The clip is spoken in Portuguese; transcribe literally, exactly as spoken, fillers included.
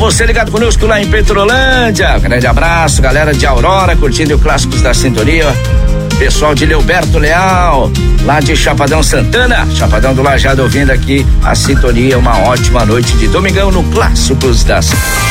você ligado conosco lá em Petrolândia. Grande abraço, galera de Aurora, curtindo o Clássicos da Sintonia. Pessoal de Leoberto Leal, lá de Chapadão Santana, Chapadão do Lajado, ouvindo aqui a Sintonia. Uma ótima noite de domingão no Clássicos da Sintonia.